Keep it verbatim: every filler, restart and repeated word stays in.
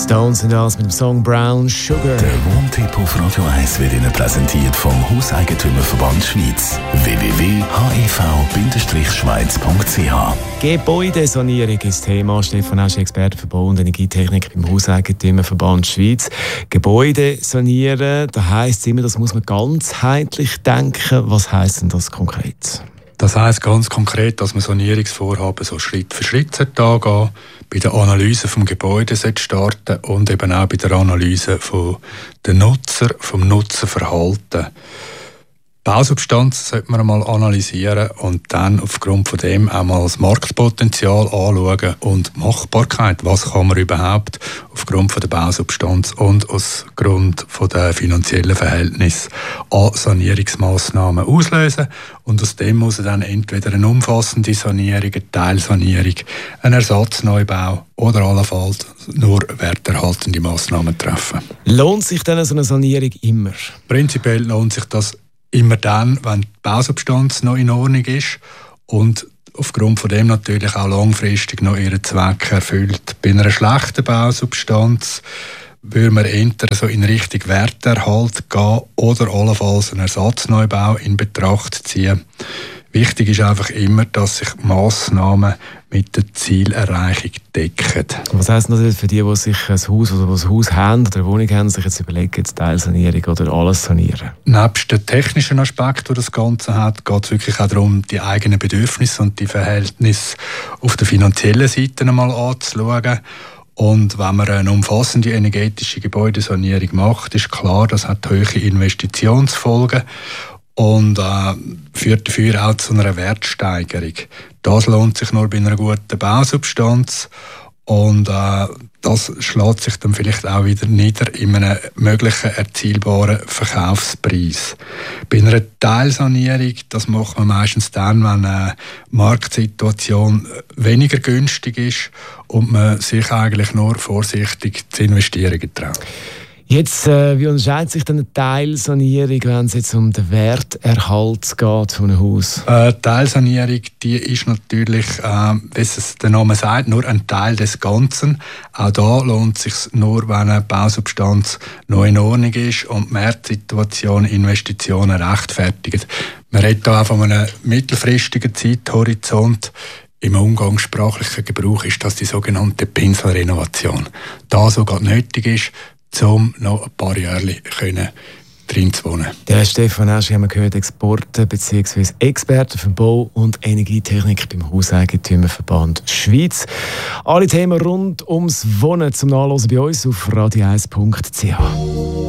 Stones sind das mit dem Song Brown Sugar. Der Wohntipp auf Radio eins wird Ihnen präsentiert vom Hauseigentümerverband Schweiz. w w w punkt h e v Bindestrich schweiz punkt c h. Gebäudesanierung ist das Thema. Stefan Asch, Experte für Bau und Energietechnik beim Hauseigentümerverband Schweiz. Gebäude sanieren, da heisst immer, das muss man ganzheitlich denken. Was heisst denn das konkret? Das heisst ganz konkret, dass man Sanierungsvorhaben so Schritt für Schritt angehen, bei der Analyse vom Gebäude starten und eben auch bei der Analyse von den Nutzer, vom Nutzerverhalten. Bausubstanz sollte man einmal analysieren und dann aufgrund von dem auch mal das Marktpotenzial anschauen und Machbarkeit. Was kann man überhaupt aufgrund von der Bausubstanz und aufgrund von der finanziellen Verhältnisse an Sanierungsmaßnahmen auslösen. Und aus dem muss dann entweder eine umfassende Sanierung, eine Teilsanierung, ein Ersatzneubau oder allenfalls nur werterhaltende Maßnahmen treffen. Lohnt sich denn so eine Sanierung immer? Prinzipiell lohnt sich das immer dann, wenn die Bausubstanz noch in Ordnung ist und aufgrund von dem natürlich auch langfristig noch ihren Zweck erfüllt. Bei einer schlechten Bausubstanz würde man entweder so in Richtung Werterhalt gehen oder allenfalls einen Ersatzneubau in Betracht ziehen. Wichtig ist einfach immer, dass sich die Massnahmen mit der Zielerreichung decken. Was heisst das für die, die sich ein Haus oder ein Haus haben oder eine Wohnung haben, sich jetzt überlegen, jetzt Teilsanierung oder alles sanieren? Nebst den technischen Aspekten, die das Ganze hat, geht es wirklich auch darum, die eigenen Bedürfnisse und die Verhältnisse auf der finanziellen Seite einmal anzuschauen. Und wenn man eine umfassende energetische Gebäudesanierung macht, ist klar, das hat hohe Investitionsfolgen und äh, führt dafür auch zu einer Wertsteigerung. Das lohnt sich nur bei einer guten Bausubstanz und äh, das schlägt sich dann vielleicht auch wieder nieder in einem möglichen erzielbaren Verkaufspreis. Bei einer Teilsanierung, das macht man meistens dann, wenn eine Marktsituation weniger günstig ist und man sich eigentlich nur vorsichtig zu investieren traut. Jetzt, äh, wie unterscheidet sich denn eine Teilsanierung, wenn es jetzt um den Werterhalt geht von einem Haus? Äh, die Teilsanierung, die ist natürlich, äh, wie es der Name sagt, nur ein Teil des Ganzen. Auch da lohnt es sich nur, wenn eine Bausubstanz noch in Ordnung ist und die Marktsituation Investitionen rechtfertigt. Man redet hier auch von einem mittelfristigen Zeithorizont. Im umgangssprachlichen Gebrauch ist das die sogenannte Pinselrenovation. Da sogar nötig ist, um noch ein paar Jahre drin zu wohnen. Der Stefan Asch, haben wir gehört, Exporte bzw. Experte für Bau und Energietechnik beim Hauseigentümerverband Schweiz. Alle Themen rund ums Wohnen zum Nachlesen bei uns auf radio eins punkt c h.